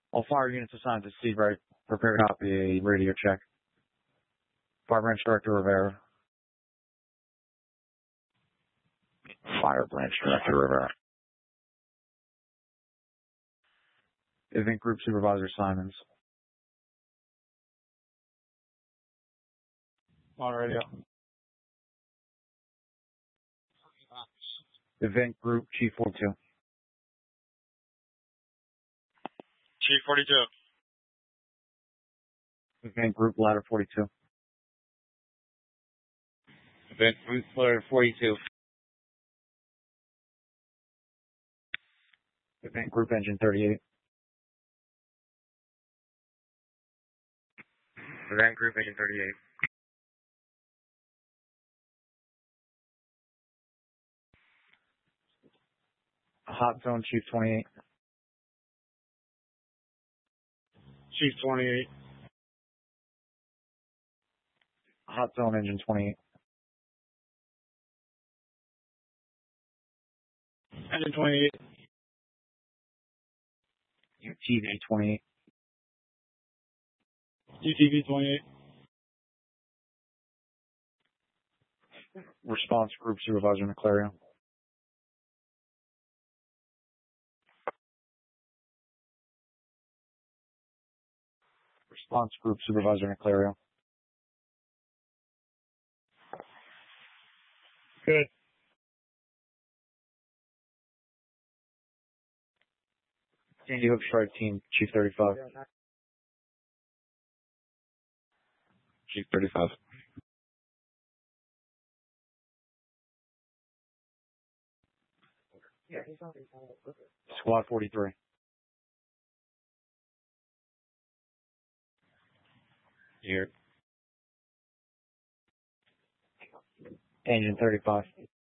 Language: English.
All fire units assigned to Steve Wright. Prepare to copy a radio check. Fire Branch Director Rivera. Fire Branch Director Rivera. Event Group Supervisor Simons. On radio. Event Group Chief 42. Chief 42. Event Group Ladder 42. Event Group Ladder 42. Event Group Engine 38. Event Group Engine 38. Hot Zone Chief 28. Chief 28. Hot Zone Engine 28. Engine 28. UTV 28. UTV 28. Response Group Supervisor McClary. Response Group Supervisor McClary. Good. Sandy Hook Strike Team Chief 35. Chief 35. Squad 43. Here. Engine 35.